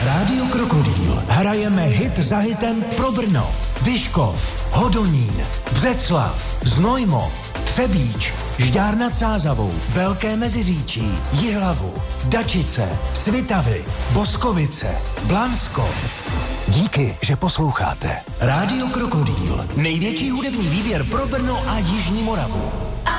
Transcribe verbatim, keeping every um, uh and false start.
Rádio Krokodýl. Hrajeme hit za hitem pro Brno, Vyškov, Hodonín, Břeclav, Znojmo, Třebíč, Žďár nad Sázavou, Velké Meziříčí, Jihlavu, Dačice, Svitavy, Boskovice, Blansko. Díky, že posloucháte. Rádio Krokodýl. Největší hudební výběr pro Brno a Jižní Moravu.